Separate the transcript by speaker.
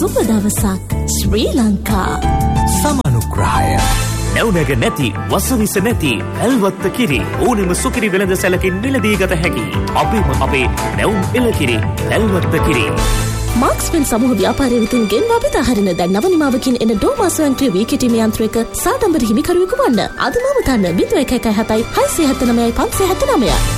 Speaker 1: සුබ දවසක් ශ්‍රී ලංකා.
Speaker 2: සමනුග්‍රහය නැවුනග නැති වසවිස නැති පැල්වත්ත කිරි ඕනෙම සුකිරි වෙළඳ සැලකින් මිලදී ගත හැකි අපේම අපේ නැවුම් එළකිරි පැල්වත්ත කිරි.
Speaker 1: මාක්ස්වෙල් සමූහ ව්‍යාපාරය විසින් ගෙන්වා බෙදාහරින දැන් නව නිමාවකින් එන ඩෝමා ස්වයංක්‍රීය වී කිටීම යන්ත්‍රයක සාඩම්බර හිමිකරුවෙකු වන්න. අද මාවතන්න 0117 679 579.